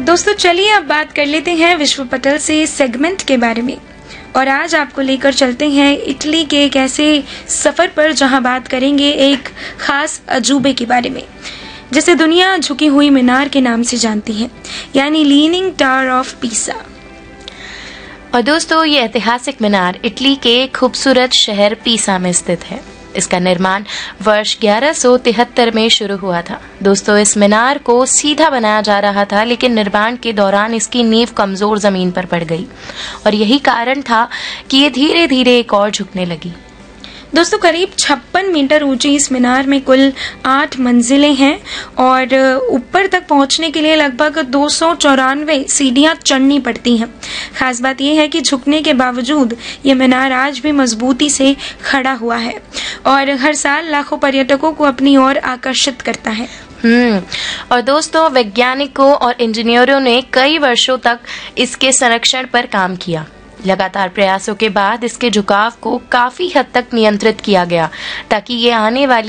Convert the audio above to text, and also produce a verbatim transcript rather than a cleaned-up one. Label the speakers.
Speaker 1: दोस्तों चलिए अब बात कर लेते हैं विश्व पटल से सेगमेंट के बारे में। और आज आपको लेकर चलते हैं इटली के एक ऐसे सफर पर जहां बात करेंगे एक खास अजूबे के बारे में जिसे दुनिया झुकी हुई मीनार के नाम से जानती है, यानी लीनिंग टावर ऑफ पीसा।
Speaker 2: और दोस्तों ये ऐतिहासिक मीनार इटली के खूबसूरत शहर पीसा में स्थित है। इसका निर्माण वर्ष ग्यारह सौ तिहत्तर में शुरू हुआ था। दोस्तों इस मीनार को सीधा बनाया जा रहा था, लेकिन निर्माण के दौरान इसकी नींव कमजोर जमीन पर पड़ गई और यही कारण था कि ये धीरे धीरे एक और झुकने लगी।
Speaker 1: दोस्तों करीब छप्पन मीटर ऊंची इस मीनार में कुल आठ मंजिलें हैं और ऊपर तक पहुंचने के लिए लगभग दो सौ चौरानवे सीढ़ियां चढ़नी पड़ती हैं। खास बात यह है कि झुकने के बावजूद ये मीनार आज भी मजबूती से खड़ा हुआ है और हर साल लाखों पर्यटकों को अपनी ओर आकर्षित करता है।
Speaker 2: हम्म और दोस्तों वैज्ञानिकों और इंजीनियरों ने कई वर्षों तक इसके संरक्षण पर काम किया। लगातार प्रयासों के बाद इसके झुकाव को काफी हद तक नियंत्रित किया गया ताकि ये आने वाली